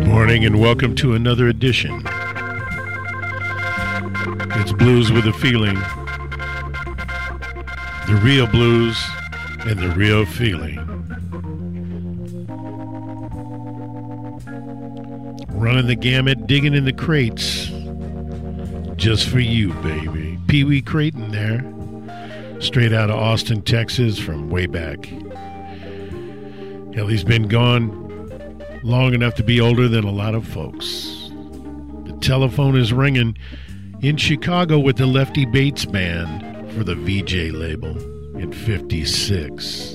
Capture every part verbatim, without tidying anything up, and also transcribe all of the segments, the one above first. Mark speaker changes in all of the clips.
Speaker 1: morning and welcome to another edition. It's Blues with a Feeling. The real blues and the real feeling. Running the gamut, digging in the crates. Just for you, baby. Pee Wee Creighton there. Straight out of Austin, Texas from way back. Hell, he's been gone long enough to be older than a lot of folks. The telephone is ringing in Chicago with the Lefty Bates Band for the V J label in fifty-six.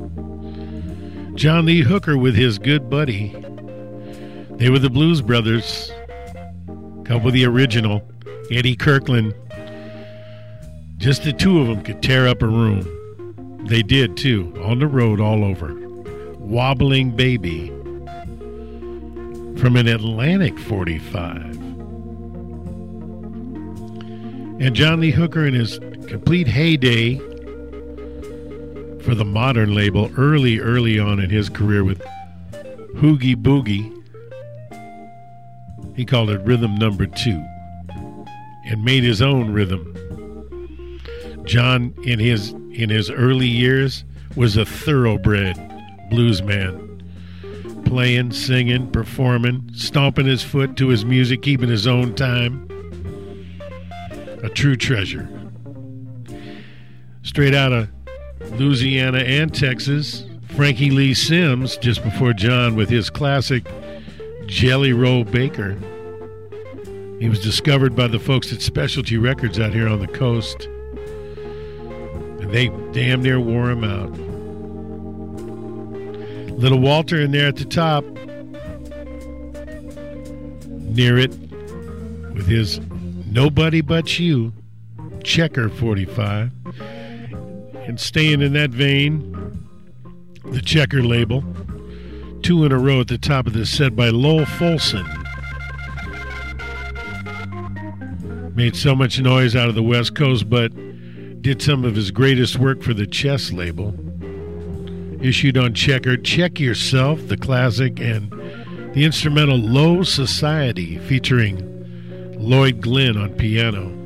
Speaker 1: John Lee Hooker with his good buddy. They were the Blues Brothers. Couple of the original, Eddie Kirkland. Just the two of them could tear up a room. They did too, on the road all over. Wobbling Baby from an Atlantic forty-five. And John Lee Hooker in his complete heyday for the Modern label, early, early on in his career with Hoogie Boogie. He called it Rhythm Number Two and made his own rhythm. John, in his in his early years, was a thoroughbred blues man. Playing, singing, performing, stomping his foot to his music, keeping his own time. A true treasure. Straight out of Louisiana and Texas, Frankie Lee Sims, just before John with his classic Jelly Roll Baker. He was discovered by the folks at Specialty Records out here on the coast. And they damn near wore him out. Little Walter in there at the top. Near it with his Nobody But You, Checker forty-five. And staying in that vein, the Checker label. Two in a row at the top of this set by Lowell Fulson. Made so much noise out of the West Coast, but did some of his greatest work for the Chess label. Issued on Checker, Check Yourself, the classic, and the instrumental Low Society featuring Lloyd Glenn on piano.